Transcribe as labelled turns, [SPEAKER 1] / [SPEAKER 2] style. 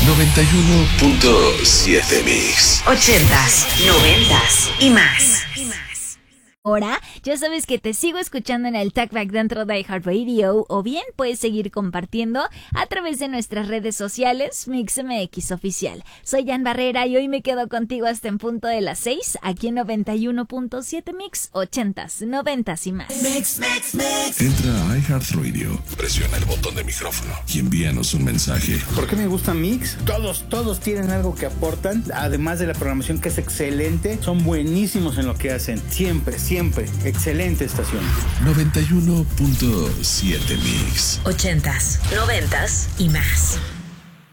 [SPEAKER 1] 91.7 Mix.
[SPEAKER 2] 80s, 90s y más.
[SPEAKER 3] Ahora, ya sabes que te sigo escuchando en el Talkback dentro de iHeartRadio, o bien puedes seguir compartiendo a través de nuestras redes sociales, MixMX Oficial. Soy Jan Barrera y hoy me quedo contigo hasta en punto de las 6, aquí en 91.7 Mix, 80s, 90s y más.
[SPEAKER 1] Mix. Entra a iHeartRadio, presiona el botón de micrófono y envíanos un mensaje.
[SPEAKER 4] ¿Por qué me gusta Mix? Todos tienen algo que aportan, además de la programación que es excelente, son buenísimos en lo que hacen, siempre, excelente estación.
[SPEAKER 1] 91.7 Mix.
[SPEAKER 2] 80s, 90s y más.